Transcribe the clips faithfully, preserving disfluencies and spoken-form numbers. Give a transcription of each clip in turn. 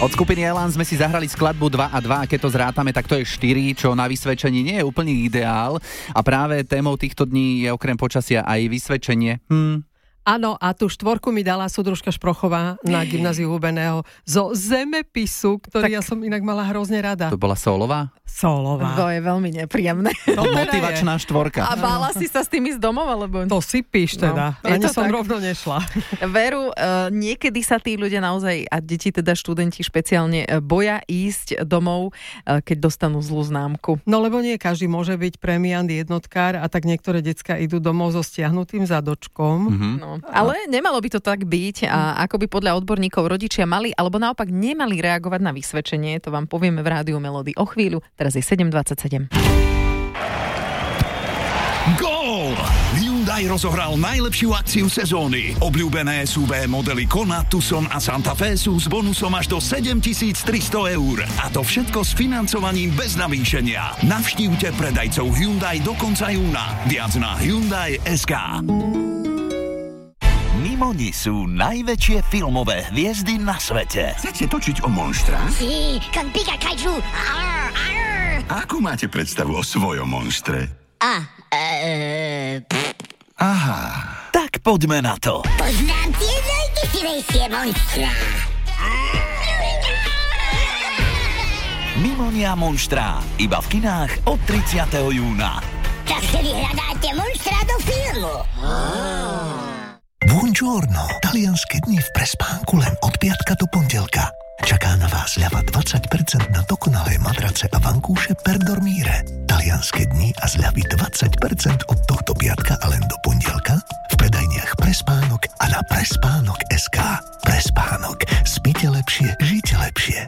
Od skupiny Elan sme si zahrali skladbu dva a dva a keď to zrátame, tak to je štyri, čo na vysvedčení nie je úplný ideál. A práve témou týchto dní je okrem počasia aj vysvedčenie. Hm. Áno, a tú štvorku mi dala súdružka Šprochová na gymnáziu Hubeného zo zemepisu, ktorý tak ja som inak mala hrozne rada. To bola Solová? Solová. To je veľmi nepríjemné. No, motivačná štvorka. A bála si sa s tým ísť domov, alebo? To si píš teda. No, ani som tak rovno nešla. Veru, uh, niekedy sa tí ľudia naozaj, a deti teda študenti špeciálne, uh, boja ísť domov, uh, keď dostanú zlú známku. No lebo nie každý môže byť premiant jednotkár a tak niektoré decká idú domov so stiahnutým zadočkom. Mm-hmm. No. Ale nemalo by to tak byť a ako by podľa odborníkov rodičia mali alebo naopak nemali reagovať na vysvedčenie, to vám povieme v Rádiu Melody o chvíľu. Teraz je sedem dvadsaťsedem. Gól! Hyundai rozohral najlepšiu akciu sezóny. Obľúbené es ú vé modely Kona, Tucson a Santa Fe sú s bonusom až do sedemtisíctristo eur. A to všetko s financovaním bez navýšenia. Navštívte predajcov Hyundai do konca júna. Viac na Hyundai bodka es ká. Mimoni sú najväčšie filmové hviezdy na svete. Chcete točiť o monštrách? Sí, con Pika Kaiju. Arr, arr. Akú máte predstavu o svojom monštre? A, e, Aha. Tak poďme na to. Poznám tie najdesivejšie monštrá. Mimonia monštrá. Iba v kinách od tridsiateho júna. Tak si vyhľadáte monštrá do filmu. Buongiorno, talianske dni v prespánku len od piatka do pondelka. Čaká na vás ľava dvadsať percent na dokonalé madrace a vankúše per dormire. Talianske dni a zľavy dvadsať percent od tohto piatka a len do pondelka v predajniach Prespánok a na prespánok bodka es ká. Prespánok. Spíte lepšie, žite lepšie.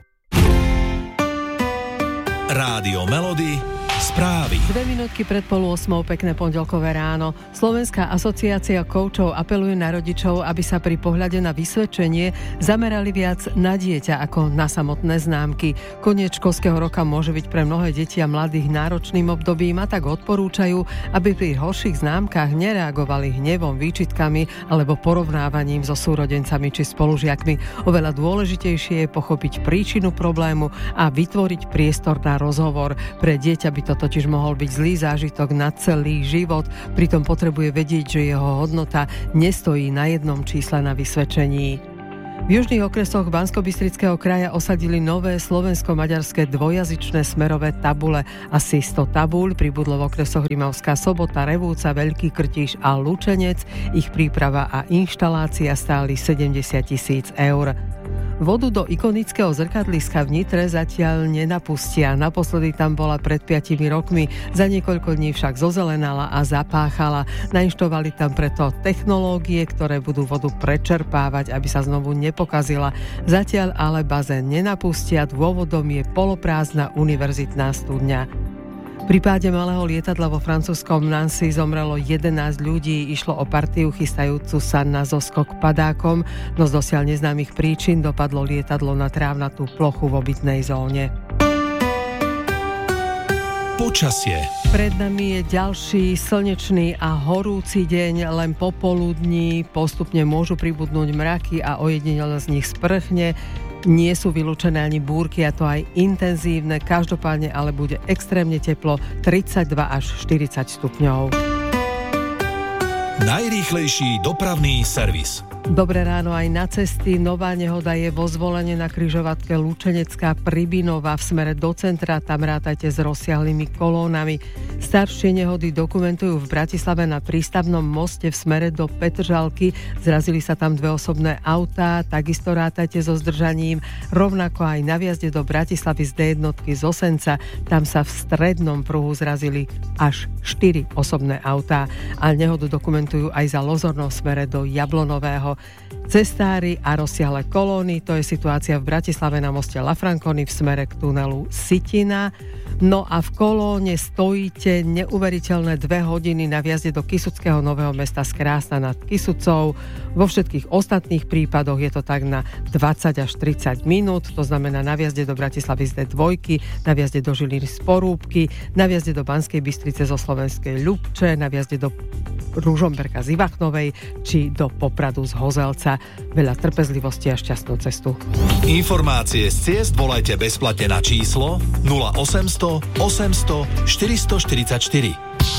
Rádio Melody. Správy. Dve minútky pred pol osmou, pekné pondelkové ráno. Slovenská asociácia koučov apeluje na rodičov, aby sa pri pohľade na vysvedčenie zamerali viac na dieťa ako na samotné známky. Koniec školského roka môže byť pre mnohé deti a mladých náročným obdobím a tak odporúčajú, aby pri horších známkach nereagovali hnevom, výčitkami alebo porovnávaním so súrodencami či spolužiakmi. Oveľa dôležitejšie je pochopiť príčinu problému a vytvoriť priestor na rozhovor. Pre dieťa by to totiž mohol byť zlý zážitok na celý život, pritom potrebuje vedieť, že jeho hodnota nestojí na jednom čísle na vysvedčení. V južných okresoch Banskobystrického kraja osadili nové slovensko-maďarské dvojazyčné smerové tabule. Asi sto tabúľ pribudlo v okresoch Rimavská Sobota, Revúca, Veľký Krtíš a Lučenec. Ich príprava a inštalácia stáli sedemdesiat tisíc eur. Vodu do ikonického zrkadliska v Nitre zatiaľ nenapustia. Naposledy tam bola pred piatimi rokmi, za niekoľko dní však zozelenala a zapáchala. Nainštovali tam preto technológie, ktoré budú vodu prečerpávať, aby sa znovu nepokazila. Zatiaľ ale bazén nenapustia, dôvodom je poloprázdna univerzitná studňa. Pri páde malého lietadla vo francúzskom Nancy zomrelo jedenásť ľudí. Išlo o partiu chystajúcu sa na zoskok padákom, no z dosiaľ neznámych príčin dopadlo lietadlo na trávnatú plochu v obytnej zóne. Počasie. Pred nami je ďalší slnečný a horúci deň, len popoludní postupne môžu pribudnúť mraky a ojedinele z nich sprchne. Nie sú vylúčené ani búrky, a to aj intenzívne, každopádne ale bude extrémne teplo, tridsaťdva až štyridsať stupňov. Najrýchlejší dopravný servis. Dobré ráno aj na cesty. Nová nehoda je vo Zvolene na križovatke Lučenecká Pribinova v smere do centra. Tam rátajte s rozsiahlými kolónami. Staršie nehody dokumentujú v Bratislave na prístavnom moste v smere do Petržalky. Zrazili sa tam dve osobné autá. Takisto rátajte so zdržaním. Rovnako aj na vjazde do Bratislavy z dé jednotky z Osenca. Tam sa v strednom pruhu zrazili až štyri osobné autá. A nehodu dokumentujú aj za Lozornom smere do Jablonového. Cestári a rozsiahle kolóny, to je situácia v Bratislave na moste La Franconi v smere k tunelu Sitina. No a v kolóne stojíte neuveriteľné dve hodiny na vjazde do Kysuckého Nového Mesta z Krásna nad Kysucou. Vo všetkých ostatných prípadoch je to tak na dvadsať až tridsať minút, to znamená na vjazde do Bratislavy z dé dva, na vjazde do Žiliny z Porúbky, na vjazde do Banskej Bystrice zo Slovenskej Ľubče, na vjazde do Ružomberka z Ivachnovej či do Popradu z Hozelca. Veľa trpezlivosti a šťastnú cestu. Informácie z ciest volajte bezplatne na číslo nula osemsto osemsto štyristoštyridsaťštyri.